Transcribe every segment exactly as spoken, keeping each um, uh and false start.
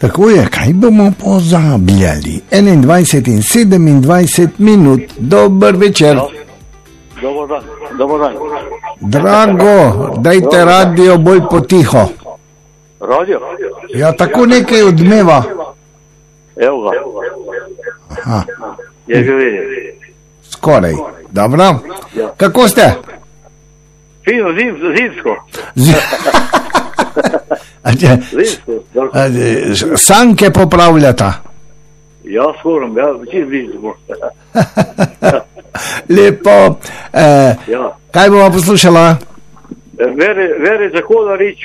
Tako je, kaj bomo pozabljali? enaindvajset in sedemindvajset minut, dober večer. Dobar dan, dobar dan. Drago, dajte radio bolj potiho. Radio? Ja, tako nekaj odmeva. Evo ga. Aha, Je že vidim. skoraj, dobro. Ja. Kako ste? Fino, zim, zimsko. A če- Zimsko. dobro. a, e, Sanke popravljata. Ja, skorom, ja, čim blizu. Lepo. Eh, Ja. kaj bomo poslušala? Vere, vere Zakodarič.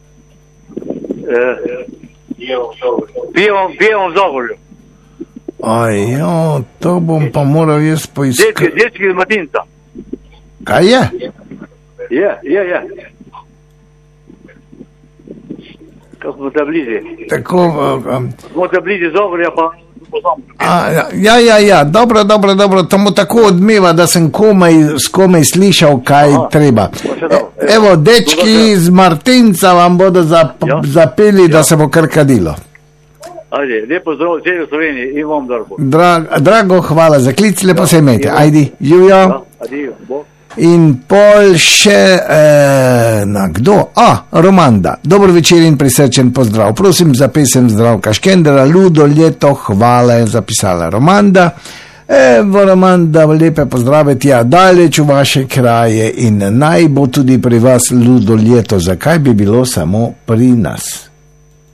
Pijevom, pijevom Zagorju. Aj, jo, to bom pa moral jaz Dečki, poiskati. dečki iz Matinca. Kaj je? Je, je, je. Kako smo te bliži. Tako, um, Smo te bliži Zagorja, pa poznam. a, ja, ja, ja, dobro, dobro, dobro, tomu tako odmeva, da sem komaj, komaj slišal, kaj Aha, treba. pa še dobro. E, evo, dečki iz Martinca vam bodo zap, Ja. zapeli, da Ja. se bo kar kadilo. Ajde, lepo zdrav celju Sloveniji in vam darbo. Dra, drago, hvala za klic, lepo Ja, se imejte. ja. Ajdi, živijo. Ja, adijo, bo. In pol še, eh, na kdo? A, Romanda. Dobro večer in prisrčen pozdrav. Prosim za pesem Zdravka Škendera, Ludo leto, hvala, je zapisala Romanda. Evo, Romanda, lepe pozdrave tja daleč v vaše kraje in naj bo tudi pri vas Ludo leto. Zakaj bi bilo samo pri nas?